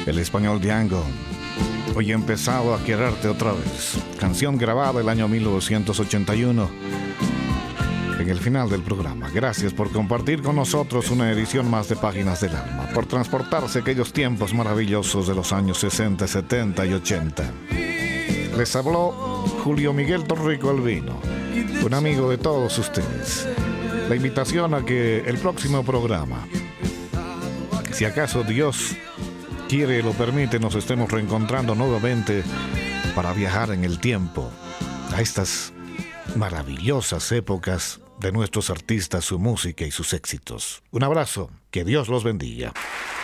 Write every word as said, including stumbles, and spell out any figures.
el español Django. Hoy he empezado a quererte otra vez. Canción grabada el año mil novecientos ochenta y uno. En el final del programa, gracias por compartir con nosotros una edición más de Páginas del Alma, por transportarse aquellos tiempos maravillosos de los años sesenta, setenta y ochenta. Les habló Julio Miguel Torrico Albino, un amigo de todos ustedes. La invitación a que el próximo programa, si acaso Dios quiere y lo permite, nos estemos reencontrando nuevamente para viajar en el tiempo a estas maravillosas épocas de nuestros artistas, su música y sus éxitos. Un abrazo, que Dios los bendiga.